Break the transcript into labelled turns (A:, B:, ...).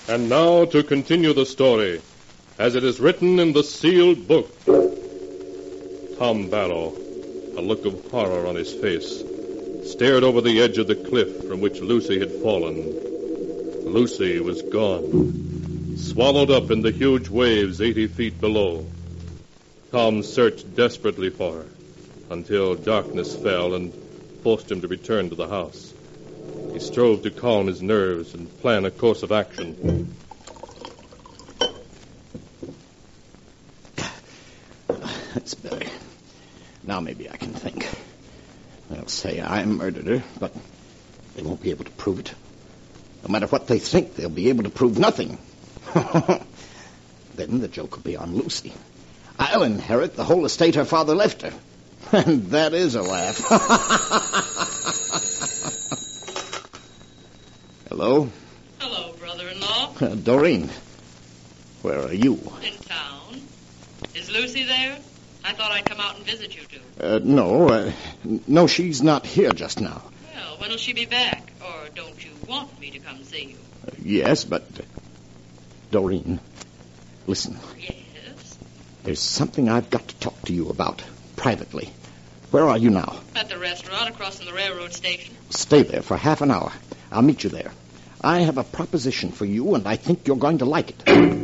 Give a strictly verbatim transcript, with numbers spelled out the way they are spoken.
A: And now to continue the story, as it is written in the sealed book. Tom Barrow, a look of horror on his face, stared over the edge of the cliff from which Lucy had fallen. Lucy was gone, swallowed up in the huge waves eighty feet below. Tom searched desperately for her until darkness fell and forced him to return to the house. He strove to calm his nerves and plan a course of action.
B: That's better. Now maybe I can think. They'll say I murdered her, but they won't be able to prove it. No matter what they think, they'll be able to prove nothing. Then the joke will be on Lucy. I'll inherit the whole estate her father left her. And that is a laugh. Hello?
C: Hello, brother-in-law.
B: Uh, Doreen. Where are you?
C: In town. Is Lucy there? I thought I'd come out and visit you two.
B: Uh, no, uh, no, she's not here just now.
C: Well, when'll she be back? Or don't you want me to come see you?
B: Uh, yes, but... Uh, Doreen, listen.
C: Yes?
B: There's something I've got to talk to you about, privately. Where are you now?
C: At the restaurant across from the railroad station.
B: Stay there for half an hour. I'll meet you there. I have a proposition for you, and I think you're going to like it.